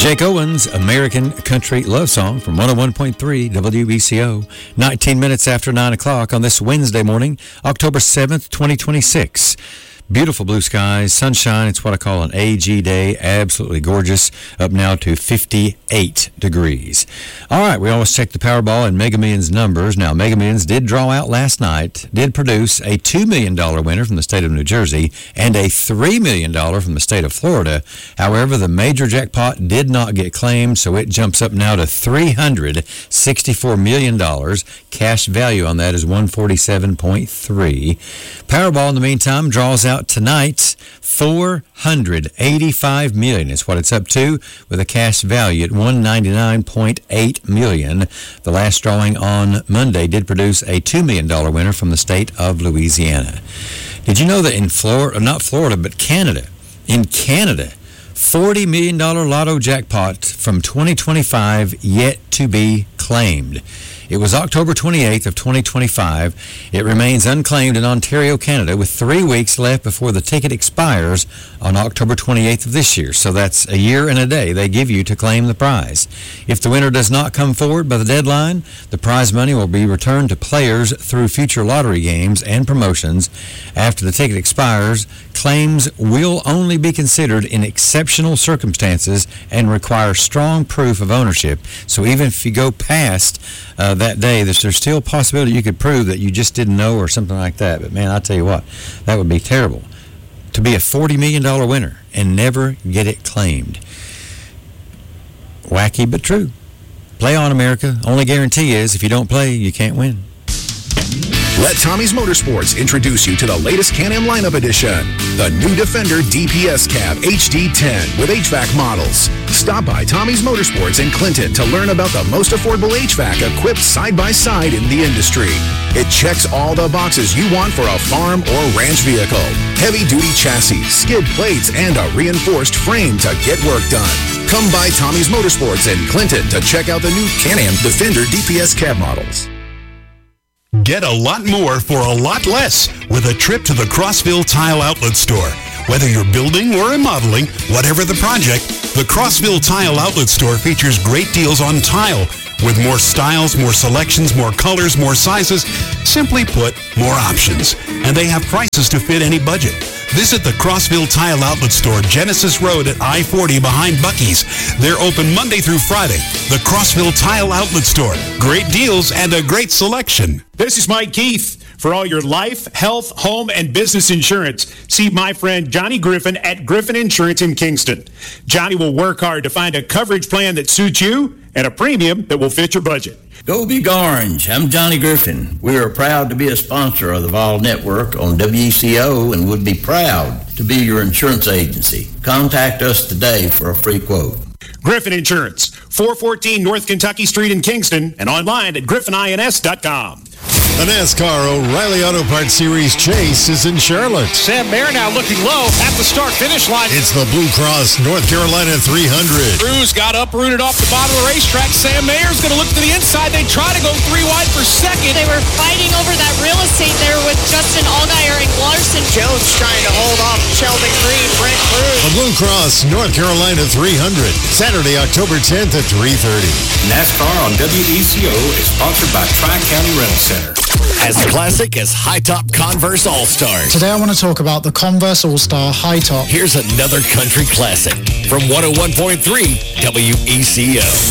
Jake Owen's American Country Love Song from 101.3 WECO. 19 minutes after 9 o'clock on this Wednesday morning, October 7th, 2026. Beautiful blue skies, sunshine. It's what I call an AG day. Absolutely gorgeous. Up now to 58 degrees. All right, we always check the Powerball and Mega Millions numbers. Now, Mega Millions did draw out last night, did produce a $2 million winner from the state of New Jersey and a $3 million from the state of Florida. However, the major jackpot did not get claimed, so it jumps up now to $364 million. Cash value on that is $147.3. Powerball, in the meantime, draws out tonight $485 million is what it's up to, with a cash value at $199.8 million. The last drawing on Monday did produce a $2 million winner from the state of Louisiana. Did you know that in Florida, not Florida, but Canada, in Canada, $40 million lotto jackpot from 2025 yet to be claimed. It was October 28th of 2025. It remains unclaimed in Ontario, Canada, with 3 weeks left before the ticket expires on October 28th of this year. So that's a year and a day they give you to claim the prize. If the winner does not come forward by the deadline, the prize money will be returned to players through future lottery games and promotions. After the ticket expires, claims will only be considered in exceptional circumstances and require strong proof of ownership. So even if you go past that day, there's still a possibility you could prove that you just didn't know or something like that. But man, I'll tell you what, that would be terrible. To be a $40 million winner and never get it claimed. Wacky but true. Play on, America. Only guarantee is if you don't play, you can't win. Let Tommy's Motorsports introduce you to the latest Can-Am lineup edition, the new Defender DPS Cab HD10 with HVAC models. Stop by Tommy's Motorsports in Clinton to learn about the most affordable HVAC equipped side-by-side in the industry. It checks all the boxes you want for a farm or ranch vehicle. Heavy-duty chassis, skid plates, and a reinforced frame to get work done. Come by Tommy's Motorsports in Clinton to check out the new Can-Am Defender DPS Cab models. Get a lot more for a lot less with a trip to the Crossville Tile Outlet Store. Whether you're building or remodeling, whatever the project, the Crossville Tile Outlet Store features great deals on tile with more styles, more selections, more colors, more sizes. Simply put, more options. And they have prices to fit any budget. Visit the Crossville Tile Outlet Store, Genesis Road at I-40 behind Buc-ee's. They're open Monday through Friday. The Crossville Tile Outlet Store. Great deals and a great selection. This is Mike Keith. For all your life, health, home, and business insurance, see my friend Johnny Griffin at Griffin Insurance in Kingston. Johnny will work hard to find a coverage plan that suits you and a premium that will fit your budget. Go Big Orange. I'm Johnny Griffin. We are proud to be a sponsor of the Vol Network on WECO and would be proud to be your insurance agency. Contact us today for a free quote. Griffin Insurance, 414 North Kentucky Street in Kingston, and online at griffinins.com. The NASCAR O'Reilly Auto Parts Series Chase is in Charlotte. Sam Mayer now looking low at the start-finish line. It's the Blue Cross North Carolina 300. Cruz got uprooted off the bottom of the racetrack. Sam Mayer's going to look to the inside. They try to go 3 wide for second. They were fighting over that real estate there with Justin Allgaier and Larson. Jones trying to hold off Sheldon Green, Brent Cruz. The Blue Cross North Carolina 300, Saturday, October 10th at 3:30. NASCAR on WECO is sponsored by Tri-County Rental Center. As classic as high-top Converse All-Stars. Today I want to talk about the Converse All-Star High Top. Here's another country classic from 101.3 WECO.